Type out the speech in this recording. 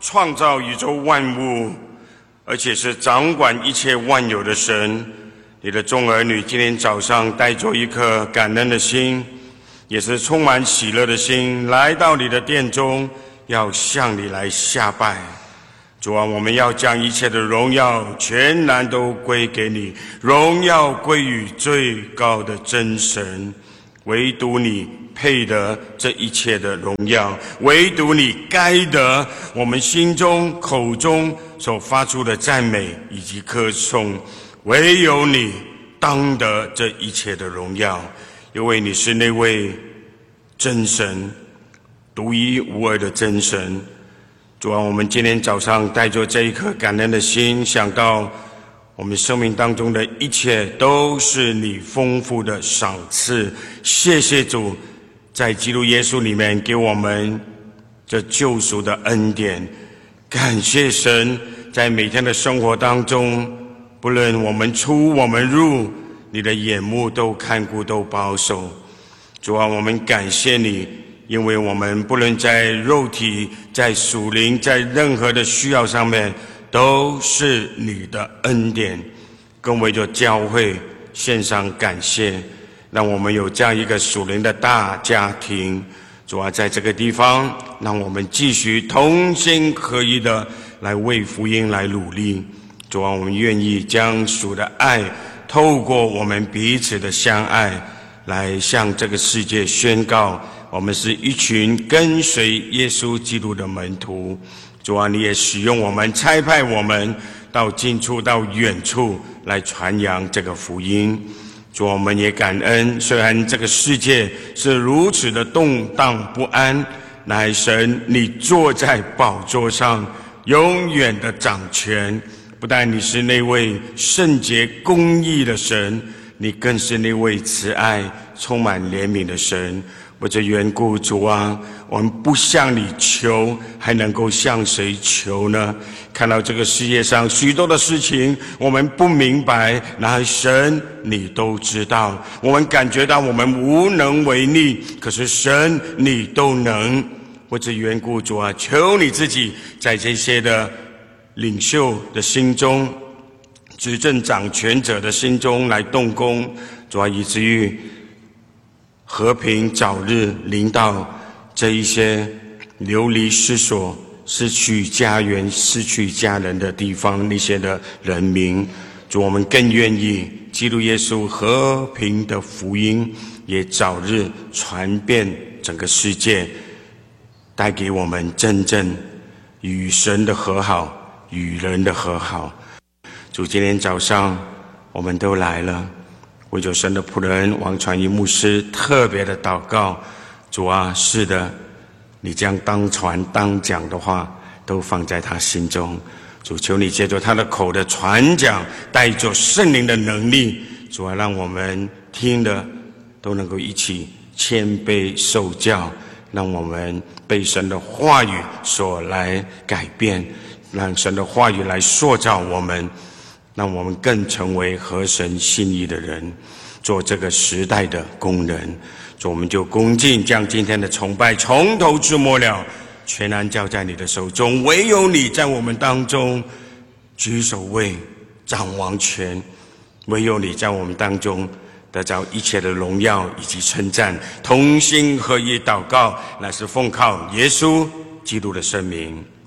创造宇宙万物，而且是掌管一切万有的神。你的众儿女今天早上带着一颗感恩的心，也是充满喜乐的心，来到你的殿中，要向你来下拜。主啊，我们要将一切的荣耀全然都归给你，荣耀归于最高的真神，唯独你配得这一切的荣耀，唯独你该得我们心中口中所发出的赞美以及歌颂，唯有你当得这一切的荣耀，因为你是那位真神，独一无二的真神。主啊，我们今天早上带着这一颗感恩的心，想到我们生命当中的一切都是你丰富的赏赐。谢谢主，在基督耶稣里面给我们这救赎的恩典。感谢神，在每天的生活当中，不论我们出我们入，你的眼目都看顾都保守。主啊，我们感谢你，因为我们不论在肉体在属灵在任何的需要上面，都是你的恩典。更为着教会献上感谢，让我们有这样一个属灵的大家庭。主啊，在这个地方让我们继续同心合一的来为福音来努力。主啊，我们愿意将主的爱透过我们彼此的相爱来向这个世界宣告，我们是一群跟随耶稣基督的门徒。主啊，你也使用我们，差派我们到近处到远处来传扬这个福音。主啊，我们也感恩，虽然这个世界是如此的动荡不安，乃神你坐在宝座上永远的掌权。不但你是那位圣洁公义的神，你更是那位慈爱充满怜悯的神。为这缘故，主啊，我们不向你求，还能够向谁求呢？看到这个世界上许多的事情我们不明白，然而神你都知道。我们感觉到我们无能为力，可是神你都能。为这缘故，主啊，求你自己在这些的领袖的心中，执政掌权者的心中来动工。主啊，以至于和平早日临到这一些流离失所、失去家园、失去家人的地方，那些的人民。主，我们更愿意基督耶稣和平的福音也早日传遍整个世界，带给我们真正与神的和好，与人的和好。主，今天早上我们都来了，为着神的仆人王传一牧师特别的祷告。主啊，是的，你将当传当讲的话都放在他心中。主，求你借着他的口的传讲，带着圣灵的能力。主啊，让我们听的都能够一起谦卑受教，让我们被神的话语所来改变，让神的话语来塑造我们，让我们更成为合神心意的人，做这个时代的工人。所以我们就恭敬将今天的崇拜从头至末了全然交在你的手中，唯有你在我们当中居首位，掌王权，唯有你在我们当中得着一切的荣耀以及称赞。同心合一祷告，乃是奉靠耶稣基督的圣名，